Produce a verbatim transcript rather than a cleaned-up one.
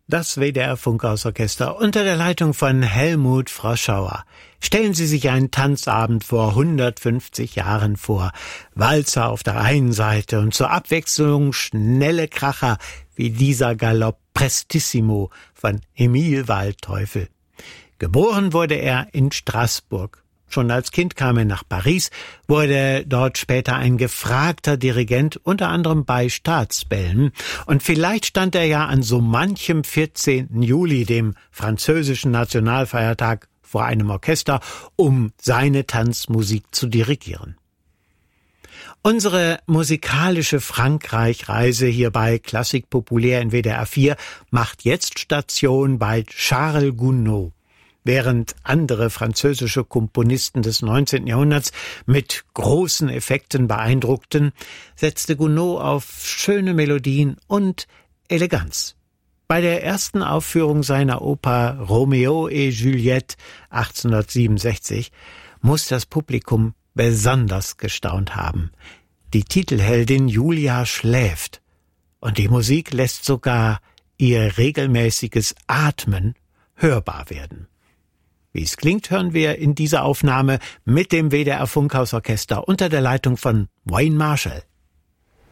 Das W D R Funkhausorchester unter der Leitung von Helmut Froschauer. Stellen Sie sich einen Tanzabend vor hundertfünfzig Jahren vor. Walzer auf der einen Seite und zur Abwechslung schnelle Kracher wie dieser Galopp Prestissimo von Emil Waldteufel. Geboren wurde er in Straßburg. Schon als Kind kam er nach Paris, wurde dort später ein gefragter Dirigent, unter anderem bei Staatsbällen. Und vielleicht stand er ja an so manchem vierzehnten Juli, dem französischen Nationalfeiertag, vor einem Orchester, um seine Tanzmusik zu dirigieren. Unsere musikalische Frankreich-Reise hier bei Klassik populär in W D R vier macht jetzt Station bei Charles Gounod. Während andere französische Komponisten des neunzehnten Jahrhunderts mit großen Effekten beeindruckten, setzte Gounod auf schöne Melodien und Eleganz. Bei der ersten Aufführung seiner Oper Romeo et Juliette achtzehnhundertsiebenundsechzig muss das Publikum besonders gestaunt haben. Die Titelheldin Julia schläft und die Musik lässt sogar ihr regelmäßiges Atmen hörbar werden. Wie es klingt, hören wir in dieser Aufnahme mit dem W D R Funkhausorchester unter der Leitung von Wayne Marshall.